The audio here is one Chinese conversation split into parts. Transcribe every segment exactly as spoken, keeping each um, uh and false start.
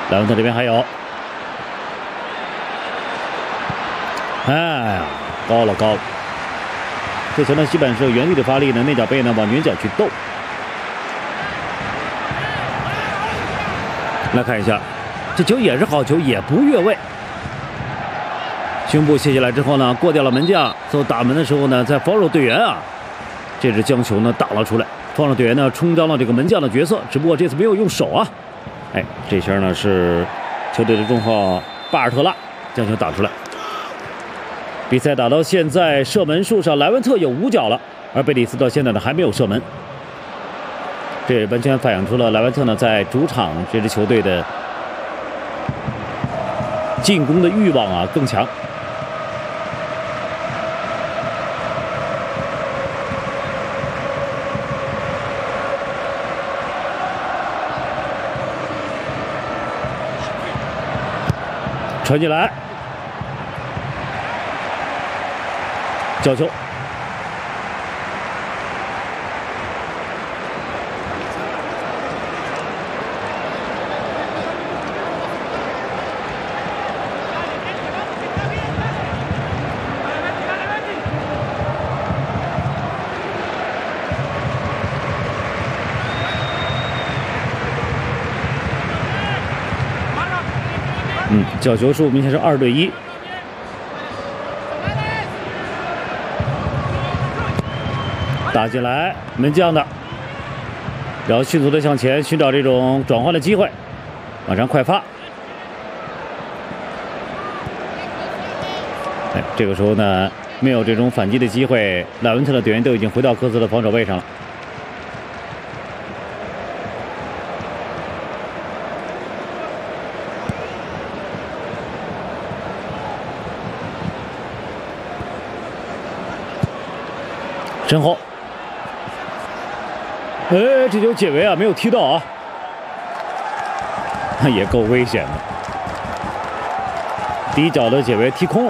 莱文特这边还有，哎呀，高了高了。这球呢，基本是原地的发力呢，内脚背呢往远角去逗。来看一下，这球也是好球，也不越位。胸部卸下来之后呢，过掉了门将，做打门的时候呢，在防守队员啊，这是将球呢挡了出来。防守队员呢充当了这个门将的角色，只不过这次没有用手啊。哎，这球呢是球队的中号巴尔特拉将球打出来。比赛打到现在，射门数上莱文特有五脚了，而贝里斯到现在呢还没有射门。这也完全反映出了莱文特呢在主场这支球队的进攻的欲望啊更强。传进来，角球。嗯，角球数明显是二对一。打进来，门将的，然后迅速的向前寻找这种转换的机会，马上快发。哎，这个时候呢，没有这种反击的机会，莱文特的队员都已经回到各自的防守位上了。身后，哎，这球解围啊，没有踢到啊，也够危险的。底角的解围踢空了。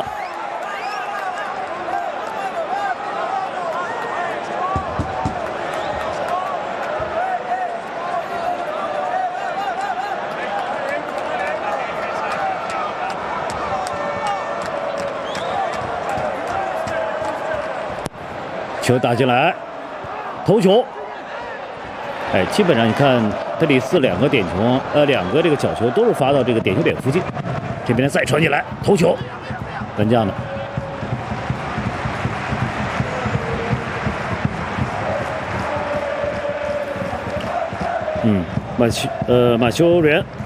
球打进来，头球。哎，基本上你看，这里四两个点球，呃，两个这个角球都是发到这个点球点附近。这边再传进来，头球，门将的。嗯，马修，呃，马修人